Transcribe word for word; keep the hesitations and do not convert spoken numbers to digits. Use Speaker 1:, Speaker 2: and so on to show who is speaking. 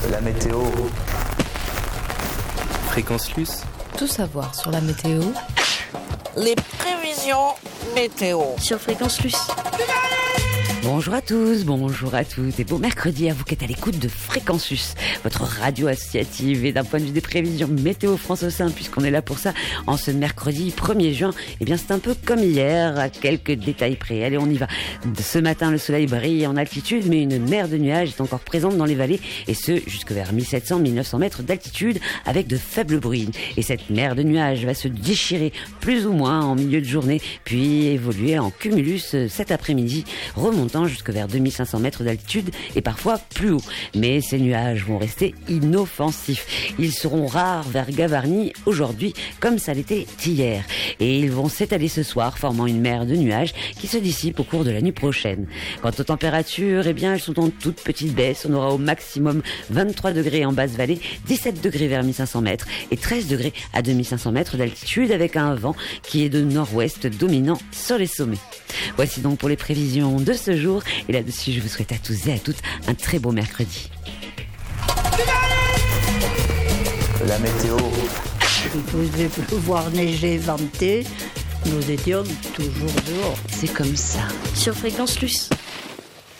Speaker 1: La météo.
Speaker 2: Fréquence Luce.
Speaker 3: Tout savoir sur la météo.
Speaker 4: Les prévisions météo.
Speaker 3: Sur Fréquence Luce.
Speaker 5: Bonjour à tous, bonjour à toutes et bon mercredi à vous qui êtes à l'écoute de Fréquence Luce, votre radio associative. Et d'un point de vue des prévisions météo France au sein, puisqu'on est là pour ça, en ce mercredi premier juin, eh bien c'est un peu comme hier, à quelques détails près. Allez, on y va. Ce matin, le soleil brille en altitude, mais une mer de nuages est encore présente dans les vallées, et ce, jusque vers mille sept cents à mille neuf cents mètres d'altitude, avec de faibles bruits. Et cette mer de nuages va se déchirer plus ou moins en milieu de journée, puis évoluer en cumulus cet après-midi, remontant jusque vers deux mille cinq cents mètres d'altitude et parfois plus haut. Mais ces nuages vont rester inoffensifs. Ils seront rares vers Gavarnie aujourd'hui, comme ça l'était hier. Et ils vont s'étaler ce soir, formant une mer de nuages qui se dissipe au cours de la nuit prochaine. Quant aux températures, eh bien, elles sont en toute petite baisse. On aura au maximum vingt-trois degrés en basse vallée, dix-sept degrés vers mille cinq cents mètres et treize degrés à deux mille cinq cents mètres d'altitude, avec un vent qui est de nord-ouest dominant sur les sommets. Voici donc pour les prévisions de ce jour. Et là-dessus, je vous souhaite à tous et à toutes un très beau mercredi.
Speaker 1: La météo.
Speaker 6: Il faisait pleuvoir, neiger, venter. Nous étions toujours dehors.
Speaker 5: C'est comme ça.
Speaker 3: Sur Fréquence Luce.